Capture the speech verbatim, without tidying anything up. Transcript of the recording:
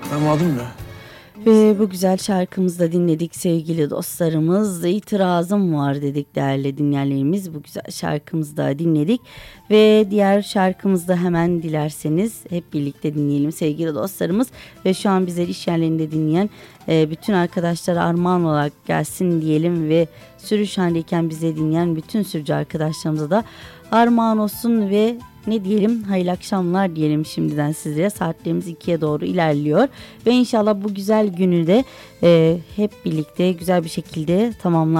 Damadım ne? Ve bu güzel şarkımızı da dinledik sevgili dostlarımız. İtirazım var dedik değerli dinleyenlerimiz. Bu güzel şarkımızı da dinledik. Ve diğer şarkımızı da hemen dilerseniz hep birlikte dinleyelim sevgili dostlarımız. Ve şu an bizleri iş yerlerinde dinleyen e, bütün arkadaşlara armağan olarak gelsin diyelim. Ve sürüş halindeyken bizi dinleyen bütün sürücü arkadaşlarımıza da armağan olsun ve ne diyelim, hayırlı akşamlar diyelim şimdiden sizlere. Saatlerimiz ikiye doğru ilerliyor ve inşallah bu güzel günü de e, hep birlikte güzel bir şekilde tamamlar.